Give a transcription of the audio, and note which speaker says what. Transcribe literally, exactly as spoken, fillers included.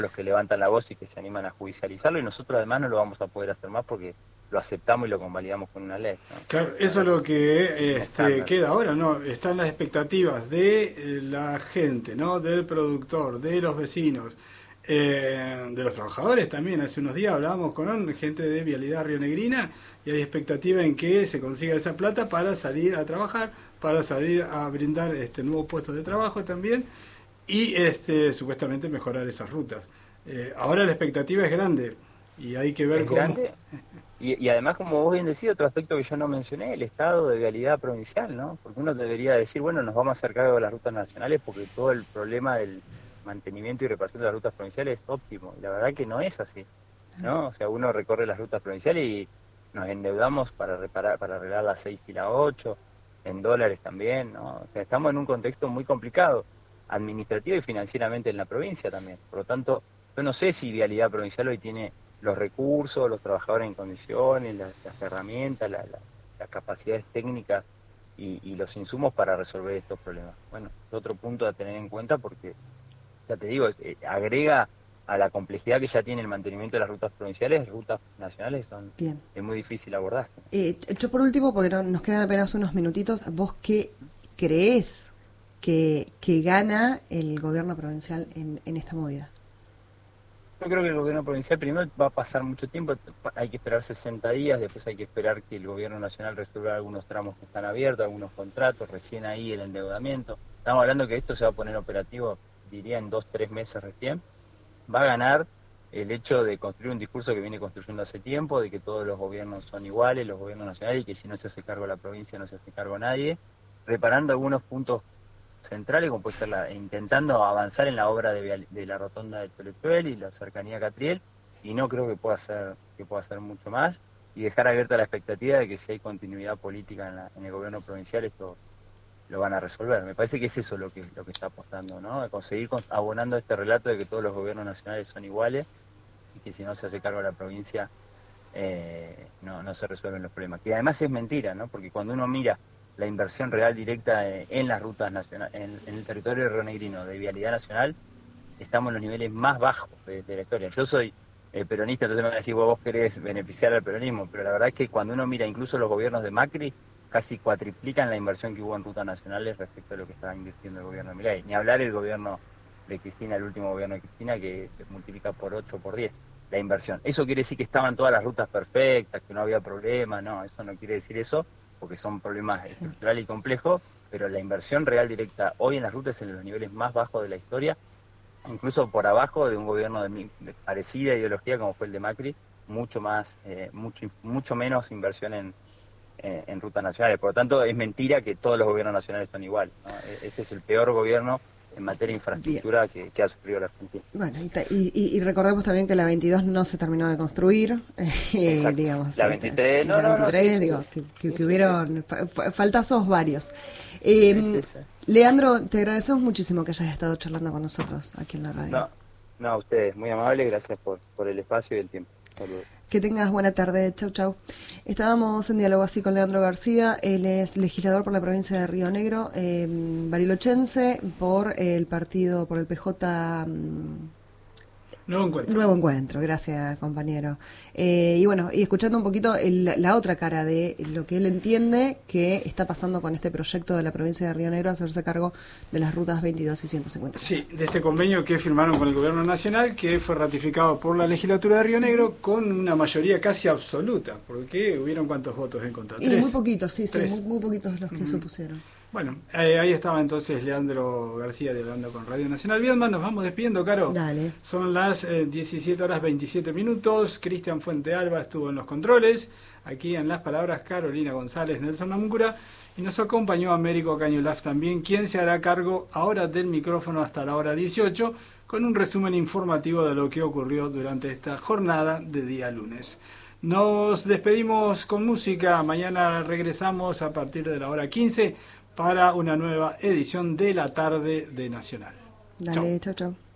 Speaker 1: los que levantan la voz y que se animan a judicializarlo, y nosotros además no lo vamos a poder hacer más porque lo aceptamos y lo convalidamos con una ley, ¿no?
Speaker 2: Claro, eso es lo que este, queda ahora, ¿no? Están las expectativas de la gente, ¿no? Del productor, de los vecinos, eh, de los trabajadores también. Hace unos días hablábamos con gente de Vialidad Rionegrina y hay expectativa en que se consiga esa plata para salir a trabajar, para salir a brindar este nuevos puestos de trabajo también y este supuestamente mejorar esas rutas. Eh, ahora la expectativa es grande y hay que ver
Speaker 1: ¿Es
Speaker 2: cómo...
Speaker 1: grande? Y, y además, como vos bien decís, otro aspecto que yo no mencioné, el estado de vialidad provincial, ¿no? Porque uno debería decir, bueno, nos vamos a hacer cargo de las rutas nacionales porque todo el problema del mantenimiento y reparación de las rutas provinciales es óptimo. Y la verdad que no es así, ¿no? O sea, uno recorre las rutas provinciales y nos endeudamos para reparar, para arreglar la seis y la ocho, en dólares también, ¿no? O sea, estamos en un contexto muy complicado, administrativo y financieramente en la provincia también. Por lo tanto, yo no sé si Vialidad Provincial hoy tiene los recursos, los trabajadores en condiciones, las, las herramientas, la, la, las capacidades técnicas y, y los insumos para resolver estos problemas. Bueno, es otro punto a tener en cuenta porque, ya te digo, eh, agrega a la complejidad que ya tiene el mantenimiento de las rutas provinciales, rutas nacionales son Bien. Es muy difícil abordar.
Speaker 3: Eh, yo por último, porque no, nos quedan apenas unos minutitos, ¿vos qué creés que, que gana el gobierno provincial en, en esta movida?
Speaker 1: Yo creo que el gobierno provincial primero va a pasar mucho tiempo, hay que esperar sesenta días, después hay que esperar que el gobierno nacional resuelva algunos tramos que están abiertos, algunos contratos, recién ahí el endeudamiento. Estamos hablando que esto se va a poner operativo, diría, en dos, tres meses recién. Va a ganar el hecho de construir un discurso que viene construyendo hace tiempo, de que todos los gobiernos son iguales, los gobiernos nacionales, y que si no se hace cargo la provincia no se hace cargo nadie, reparando algunos puntos centrales, como puede ser la, intentando avanzar en la obra de, de la rotonda del Toletuel y la cercanía a Catriel, y no creo que pueda hacer que pueda hacer mucho más, y dejar abierta la expectativa de que si hay continuidad política en, la, en el gobierno provincial esto lo van a resolver. Me parece que es eso lo que lo que está apostando, ¿no? De conseguir abonando este relato de que todos los gobiernos nacionales son iguales y que si no se hace cargo de la provincia eh, no, no se resuelven los problemas. Que además es mentira, ¿no? Porque cuando uno mira la inversión real directa en las rutas nacionales, en, en el territorio rionegrino de vialidad nacional, estamos en los niveles más bajos de, de la historia. Yo soy eh, peronista, entonces me van a decir, vos, vos querés beneficiar al peronismo, pero la verdad es que cuando uno mira incluso los gobiernos de Macri, casi cuatriplican la inversión que hubo en rutas nacionales respecto a lo que estaba invirtiendo el gobierno de Milei. Ni hablar el gobierno de Cristina, el último gobierno de Cristina, que se multiplica por ocho, por diez la inversión. Eso quiere decir que estaban todas las rutas perfectas, que no había problema, no, eso no quiere decir eso, porque son problemas sí. estructurales y complejos, pero la inversión real directa hoy en las rutas es en los niveles más bajos de la historia, incluso por abajo de un gobierno de, de parecida ideología como fue el de Macri, mucho más, eh, mucho, mucho menos inversión en, en, en rutas nacionales. Por lo tanto, es mentira que todos los gobiernos nacionales son iguales, ¿no? Este es el peor gobierno en materia de infraestructura que, que ha sufrido la Argentina.
Speaker 3: Bueno, y, y, y recordemos también que la veintidós no se terminó de construir, eh, digamos.
Speaker 1: La veintitrés, no,
Speaker 3: la veintitrés,
Speaker 1: no, no, sí,
Speaker 3: digo,
Speaker 1: sí,
Speaker 3: que, que,
Speaker 1: sí,
Speaker 3: que
Speaker 1: sí,
Speaker 3: hubieron fa faltazos varios. Eh, sí, sí, sí. Leandro, te agradecemos muchísimo que hayas estado charlando con nosotros aquí en la radio.
Speaker 1: No, no, a ustedes, muy amable, gracias por, por el espacio y el tiempo. Saludos.
Speaker 3: Que tengas buena tarde, chau chau. Estábamos en diálogo así con Leandro García, él es legislador por la provincia de Río Negro, eh, barilochense, por el partido, por el P J...
Speaker 2: Nuevo Encuentro.
Speaker 3: Nuevo Encuentro, gracias compañero. Eh, y bueno, y escuchando un poquito el, la otra cara de lo que él entiende que está pasando con este proyecto de la provincia de Río Negro, hacerse cargo de las rutas veintidós y ciento cincuenta.
Speaker 2: Sí, de este convenio que firmaron con el gobierno nacional, que fue ratificado por la legislatura de Río Negro con una mayoría casi absoluta, porque hubieron cuántos votos en contra.
Speaker 3: Y
Speaker 2: ¿Tres?
Speaker 3: muy poquitos, sí, sí,
Speaker 2: ¿Tres?
Speaker 3: muy, muy poquitos los que
Speaker 2: Uh-huh.
Speaker 3: se opusieron.
Speaker 2: Bueno, eh, ahí estaba entonces Leandro García dialogando con Radio Nacional. Bien, más nos vamos despidiendo, Caro.
Speaker 3: Dale.
Speaker 2: Son las eh, diecisiete horas veintisiete minutos. Cristian Fuente Alba estuvo en los controles. Aquí en las palabras Carolina González, Nelson Namcura. Y nos acompañó Américo Cañulaf también, quien se hará cargo ahora del micrófono hasta la hora dieciocho, con un resumen informativo de lo que ocurrió durante esta jornada de día lunes. Nos despedimos con música. Mañana regresamos a partir de la hora quince para una nueva edición de la tarde de Nacional.
Speaker 3: Dale, chau, chau.